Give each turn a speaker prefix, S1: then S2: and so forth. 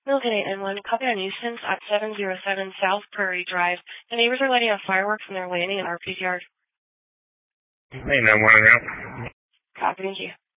S1: Milton 891, copy on nuisance at 707 South Prairie Drive. The neighbors are lighting off fireworks and they're landing at RP's yard.
S2: Hey, 911 now.
S1: Copy, thank you.